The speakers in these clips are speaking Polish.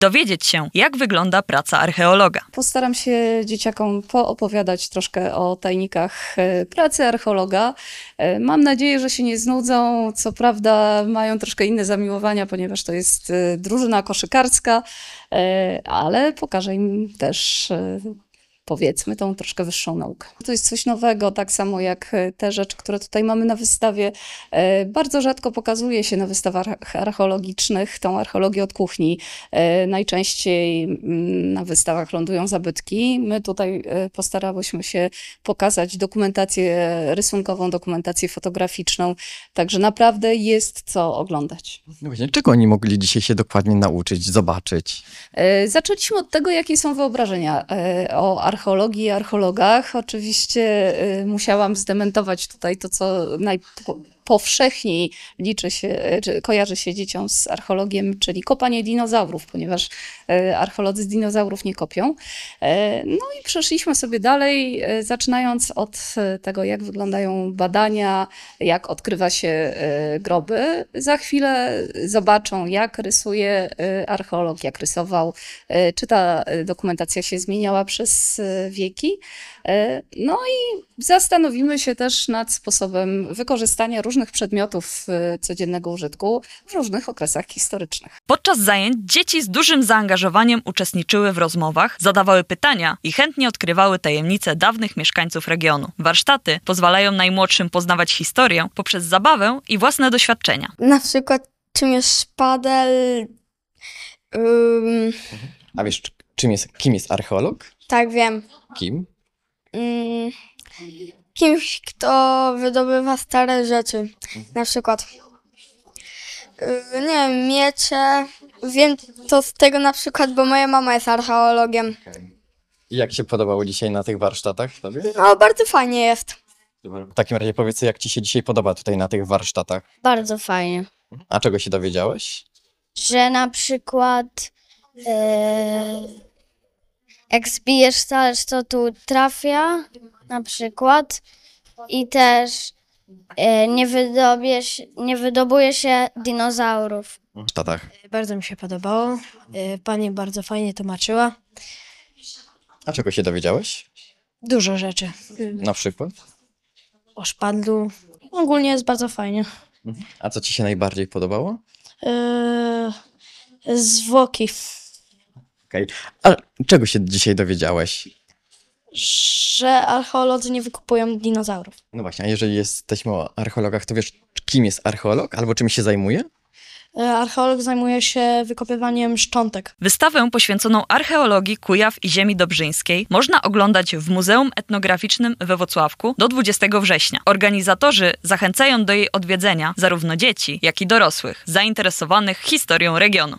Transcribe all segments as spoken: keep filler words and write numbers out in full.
dowiedzieć się, jak wygląda praca archeologa. Postaram się dzieciakom poopowiadać troszkę o tajnikach pracy archeologa. Mam nadzieję, że się nie znudzą. Co prawda mają troszkę inne zamiłowania, ponieważ to jest drużyna koszykarska, ale pokażę im też, powiedzmy, tą troszkę wyższą naukę. To jest coś nowego, tak samo jak te rzeczy, które tutaj mamy na wystawie. Bardzo rzadko pokazuje się na wystawach archeologicznych tą archeologię od kuchni. Najczęściej na wystawach lądują zabytki. My tutaj postarałyśmy się pokazać dokumentację rysunkową, dokumentację fotograficzną, także naprawdę jest co oglądać. No właśnie, czego oni mogli dzisiaj się dokładnie nauczyć, zobaczyć? Zaczęliśmy od tego, jakie są wyobrażenia o archeologii i archeologach. Oczywiście y, musiałam zdementować tutaj to, co najpowszechniej liczy się, czy kojarzy się dzieciom z archeologiem, czyli kopanie dinozaurów, ponieważ y, archeolodzy z dinozaurów nie kopią. Y, no i przeszliśmy sobie dalej, y, zaczynając od tego, jak wyglądają badania, jak odkrywa się y, groby. Za chwilę zobaczą, jak rysuje y, archeolog, jak rysował, y, czy ta dokumentacja się zmieniała przez wieki. No i zastanowimy się też nad sposobem wykorzystania różnych przedmiotów codziennego użytku w różnych okresach historycznych. Podczas zajęć dzieci z dużym zaangażowaniem uczestniczyły w rozmowach, zadawały pytania i chętnie odkrywały tajemnice dawnych mieszkańców regionu. Warsztaty pozwalają najmłodszym poznawać historię poprzez zabawę i własne doświadczenia. Na przykład czym jest szpadel. Um... A wiesz, czym jest, kim jest archeolog? Tak, wiem. Kim? Mm, kimś, kto wydobywa stare rzeczy. Mhm. Na przykład, yy, nie wiem, miecze. Wiem to z tego na przykład, bo moja mama jest archeologiem. Okay. I jak się podobało dzisiaj na tych warsztatach tobie? No, bardzo fajnie jest. W takim razie powiedz, jak ci się dzisiaj podoba tutaj na tych warsztatach? Bardzo fajnie. A czego się dowiedziałeś? Że na przykład yy... jak zbijesz talerz, to tu trafia, na przykład, i też e, nie, wydobie się, nie wydobuje się dinozaurów. W Statach. Bardzo mi się podobało. Pani bardzo fajnie tłumaczyła. A czego się dowiedziałeś? Dużo rzeczy. Na przykład? O szpadlu. Ogólnie jest bardzo fajnie. A co ci się najbardziej podobało? Yy, zwłoki. Okej. Okay. A czego się dzisiaj dowiedziałeś? Że archeolodzy nie wykupują dinozaurów. No właśnie, a jeżeli jesteśmy o archeologach, to wiesz, kim jest archeolog albo czym się zajmuje? Archeolog zajmuje się wykopywaniem szczątek. Wystawę poświęconą archeologii Kujaw i ziemi dobrzyńskiej można oglądać w Muzeum Etnograficznym we Włocławku do dwudziestego września. Organizatorzy zachęcają do jej odwiedzenia zarówno dzieci, jak i dorosłych zainteresowanych historią regionu.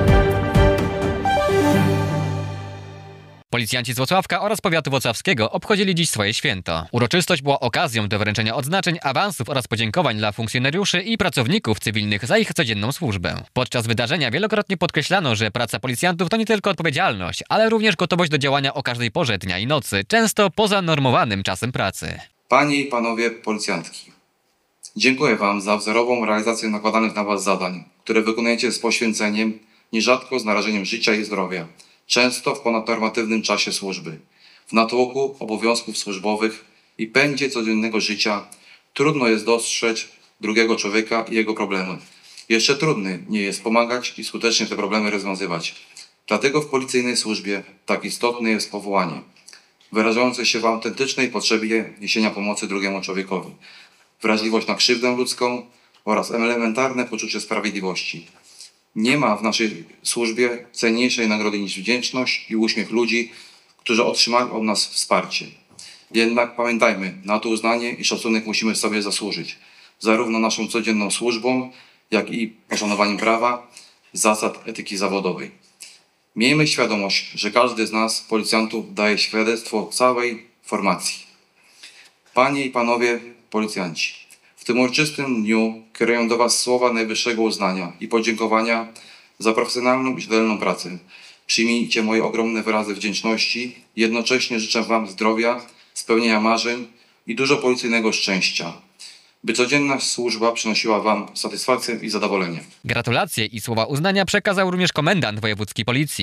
Policjanci z Włocławka oraz powiatu włocławskiego obchodzili dziś swoje święto. Uroczystość była okazją do wręczenia odznaczeń, awansów oraz podziękowań dla funkcjonariuszy i pracowników cywilnych za ich codzienną służbę. Podczas wydarzenia wielokrotnie podkreślano, że praca policjantów to nie tylko odpowiedzialność, ale również gotowość do działania o każdej porze dnia i nocy, często poza normowanym czasem pracy. Panie i panowie policjantki, dziękuję wam za wzorową realizację nakładanych na was zadań, które wykonujecie z poświęceniem, nierzadko z narażeniem życia i zdrowia. Często w ponadnormatywnym czasie służby. W natłoku obowiązków służbowych i pędzie codziennego życia trudno jest dostrzec drugiego człowieka i jego problemy. Jeszcze trudniej nie jest pomagać i skutecznie te problemy rozwiązywać. Dlatego w policyjnej służbie tak istotne jest powołanie, wyrażające się w autentycznej potrzebie niesienia pomocy drugiemu człowiekowi. Wrażliwość na krzywdę ludzką oraz elementarne poczucie sprawiedliwości. Nie ma w naszej służbie cenniejszej nagrody niż wdzięczność i uśmiech ludzi, którzy otrzymali od nas wsparcie. Jednak pamiętajmy, na to uznanie i szacunek musimy sobie zasłużyć. Zarówno naszą codzienną służbą, jak i poszanowaniem prawa, zasad etyki zawodowej. Miejmy świadomość, że każdy z nas, policjantów, daje świadectwo całej formacji. Panie i panowie policjanci, w tym uroczystym dniu kieruję do was słowa najwyższego uznania i podziękowania za profesjonalną i rzetelną pracę. Przyjmijcie moje ogromne wyrazy wdzięczności. Jednocześnie życzę wam zdrowia, spełnienia marzeń i dużo policyjnego szczęścia. by codzienna służba przynosiła Wam satysfakcję i zadowolenie. Gratulacje i słowa uznania przekazał również komendant wojewódzki policji.